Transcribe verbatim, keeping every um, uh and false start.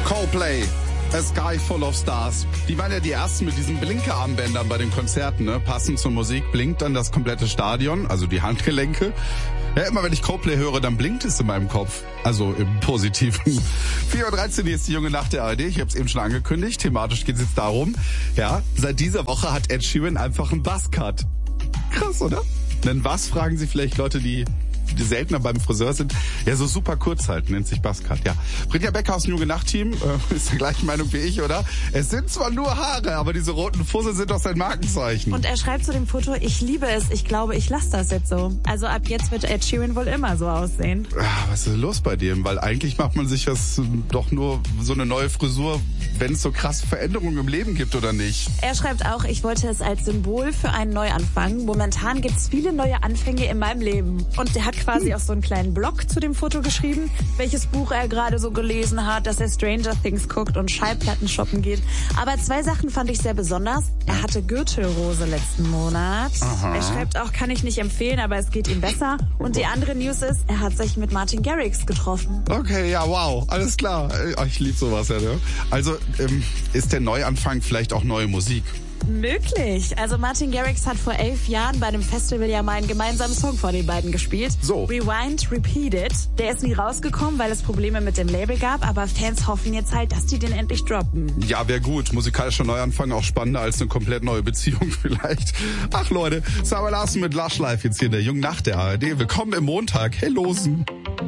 Coldplay, A Sky Full of Stars. Die waren ja die ersten mit diesen Blinkerarmbändern bei den Konzerten, ne? Passend zur Musik blinkt dann das komplette Stadion, also die Handgelenke. Ja, immer wenn ich Coldplay höre, dann blinkt es in meinem Kopf. Also im Positiven. vier Uhr dreizehn ist die junge Nacht der A R D. Ich habe es eben schon angekündigt. Thematisch geht es jetzt darum, ja, seit dieser Woche hat Ed Sheeran einfach einen Buzzcut. Krass, oder? Denn was, fragen Sie vielleicht Leute, die die seltener beim Friseur sind. Ja, so super kurz halt, nennt sich Buzzcut, ja. Brinja Becker aus dem Junge Nacht-Team, äh, ist der gleichen Meinung wie ich, oder? Es sind zwar nur Haare, aber diese roten Fussel sind doch sein Markenzeichen. Und er schreibt zu dem Foto, ich liebe es, ich glaube, ich lasse das jetzt so. Also ab jetzt wird Ed Sheeran wohl immer so aussehen. Ach, was ist los bei dem? Weil eigentlich macht man sich das doch nur so eine neue Frisur, wenn es so krasse Veränderungen im Leben gibt, oder nicht? Er schreibt auch, ich wollte es als Symbol für einen Neuanfang. Momentan gibt es viele neue Anfänge in meinem Leben. Und der hat quasi auch so einen kleinen Blog zu dem Foto geschrieben, welches Buch er gerade so gelesen hat, dass er Stranger Things guckt und Schallplatten shoppen geht. Aber zwei Sachen fand ich sehr besonders. Er hatte Gürtelrose letzten Monat. Aha. Er schreibt auch, kann ich nicht empfehlen, aber es geht ihm besser. Und die andere News ist, er hat sich mit Martin Garrix getroffen. Okay, ja, wow, alles klar. Ich liebe sowas ja, ne? Also ähm, ist der Neuanfang vielleicht auch neue Musik? Möglich. Also Martin Garrix hat vor elf Jahren bei einem Festival ja mal einen gemeinsamen Song vor den beiden gespielt. So. Rewind, Repeat It. Der ist nie rausgekommen, weil es Probleme mit dem Label gab, aber Fans hoffen jetzt halt, dass die den endlich droppen. Ja, wäre gut. Musikalischer Neuanfang auch spannender als eine komplett neue Beziehung vielleicht. Ach Leute, Sarah Larsen mit Lush Life jetzt hier in der jungen Nacht der A R D. Willkommen im Montag. Hey Losen.